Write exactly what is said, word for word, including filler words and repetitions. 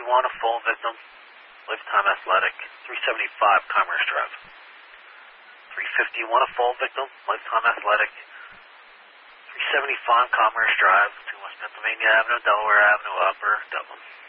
fifty-one, a full victim, Lifetime Athletic, three seventy-five Commerce Drive. three fifty-one, a full victim, Lifetime Athletic, three seventy-five Commerce Drive, two West Pennsylvania Avenue, Delaware Avenue, Upper Dublin.